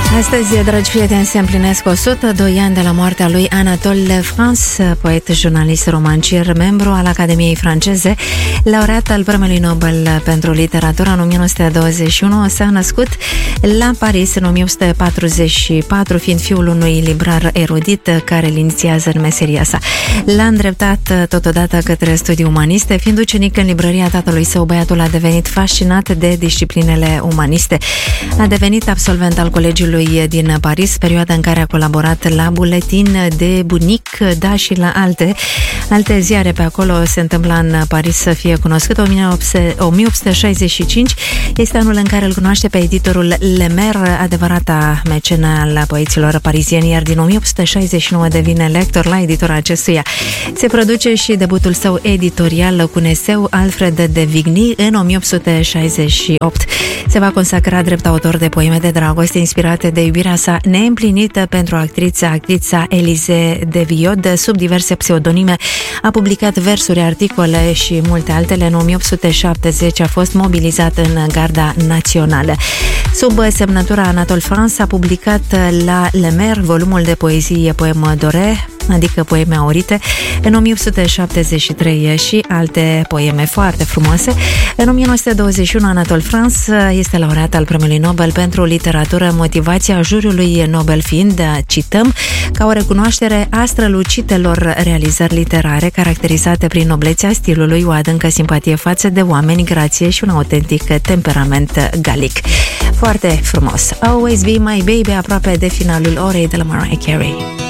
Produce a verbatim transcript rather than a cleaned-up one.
Astăzi, dragi prieteni, se împlinesc o sută doi ani de la moartea lui Anatole France, poet, jurnalist, romancier, membru al Academiei franceze, laureat al Premiului Nobel pentru literatură în o mie nouă sute douăzeci și unu. S-a născut la Paris în o mie opt sute patruzeci și patru, fiind fiul unui librar erudit care îl inițiază în meseria sa. L-a îndreptat totodată către studii umaniste. Fiind ucenic în librăria tatălui său, băiatul a devenit fascinat de disciplinele umaniste. A devenit absolvent al colegiului din Paris, perioada în care a colaborat la Buletin de Bunic, da, și la alte alte ziare pe acolo. Se întâmpla în Paris să fie cunoscut. o mie opt sute șaizeci și cinci este anul în care îl cunoaște pe editorul Le Maire, adevărata mecenă al poeților parizieni, iar din o mie opt sute șaizeci și nouă devine lector la editora acestuia. Se produce și debutul său editorial cu un eseu, Alfred de Vigny, în o mie opt sute șaizeci și opt. Se va consacra drept autor de poeme de dragoste inspirate de iubirea sa neîmplinită pentru actrița, actrița Élisée de Viod. Sub diverse pseudonime a publicat versuri, articole și multe altele. În o mie opt sute șaptezeci a fost mobilizat în Garda Națională. Sub semnătura Anatole France a publicat la Le Maire volumul de poezie Poème doré, adică poeme aurite, în o mie opt sute șaptezeci și trei și alte poeme foarte frumoase. În o mie nouă sute douăzeci și unu, Anatole France este laureat al Premiului Nobel pentru literatură, motivația juriului Nobel fiind, cităm, ca o recunoaștere a strălucitelor realizări literare caracterizate prin noblețea stilului, o adâncă simpatie față de oameni, grație și un autentic temperament galic. Foarte frumos. Always Be My Baby, aproape de finalul orei, de la Mariah Carey.